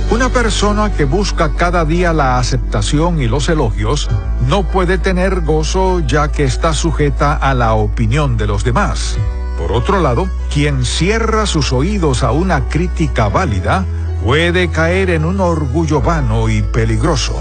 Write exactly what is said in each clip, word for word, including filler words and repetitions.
Una persona que busca cada día la aceptación y los elogios no puede tener gozo ya que está sujeta a la opinión de los demás. Por otro lado, quien cierra sus oídos a una crítica válida puede caer en un orgullo vano y peligroso.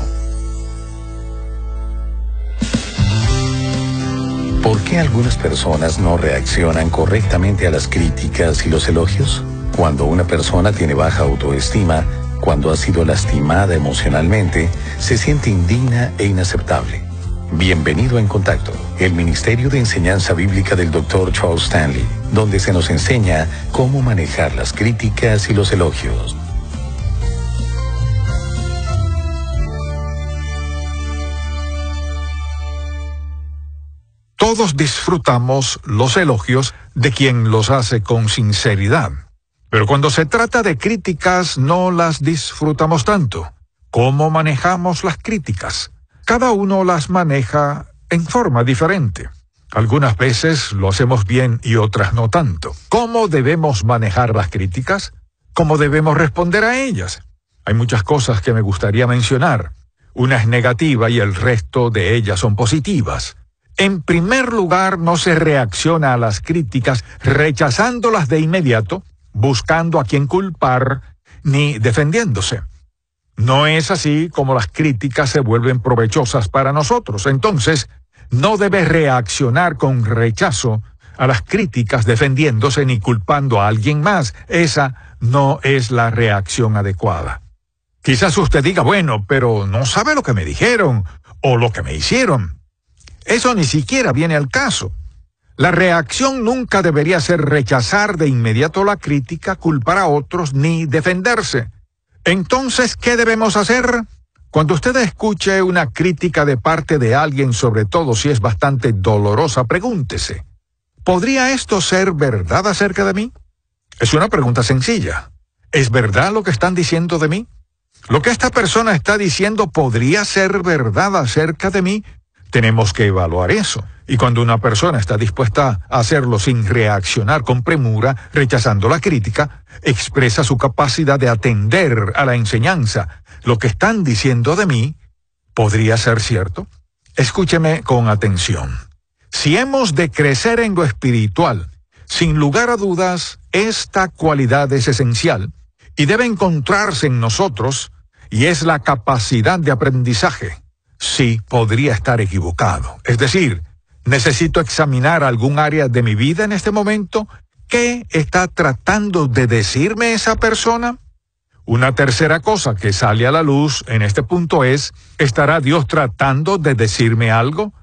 ¿Por qué algunas personas no reaccionan correctamente a las críticas y los elogios? Cuando una persona tiene baja autoestima, cuando ha sido lastimada emocionalmente, se siente indigna e inaceptable. Bienvenido a En Contacto, el Ministerio de Enseñanza Bíblica del doctor Charles Stanley, donde se nos enseña cómo manejar las críticas y los elogios. Todos disfrutamos los elogios de quien los hace con sinceridad. Pero cuando se trata de críticas, no las disfrutamos tanto. ¿Cómo manejamos las críticas? Cada uno las maneja en forma diferente. Algunas veces lo hacemos bien y otras no tanto. ¿Cómo debemos manejar las críticas? ¿Cómo debemos responder a ellas? Hay muchas cosas que me gustaría mencionar. Una es negativa y el resto de ellas son positivas. En primer lugar, no se reacciona a las críticas rechazándolas de inmediato, buscando a quien culpar, ni defendiéndose. No es así como las críticas se vuelven provechosas para nosotros. Entonces, no debe reaccionar con rechazo a las críticas defendiéndose ni culpando a alguien más. Esa no es la reacción adecuada. Quizás usted diga, bueno, pero no sabe lo que me dijeron o lo que me hicieron. Eso ni siquiera viene al caso. La reacción nunca debería ser rechazar de inmediato la crítica, culpar a otros, ni defenderse. Entonces, ¿qué debemos hacer? Cuando usted escuche una crítica de parte de alguien, sobre todo si es bastante dolorosa, pregúntese, ¿podría esto ser verdad acerca de mí? Es una pregunta sencilla. ¿Es verdad lo que están diciendo de mí? ¿Lo que esta persona está diciendo podría ser verdad acerca de mí? Tenemos que evaluar eso. Y cuando una persona está dispuesta a hacerlo sin reaccionar con premura, rechazando la crítica, expresa su capacidad de atender a la enseñanza. Lo que están diciendo de mí, ¿podría ser cierto? Escúcheme con atención. Si hemos de crecer en lo espiritual, sin lugar a dudas, esta cualidad es esencial y debe encontrarse en nosotros, y es la capacidad de aprendizaje. Sí, podría estar equivocado. Es decir, necesito examinar algún área de mi vida en este momento. ¿Qué está tratando de decirme esa persona? Una tercera cosa que sale a la luz en este punto es, ¿estará Dios tratando de decirme algo?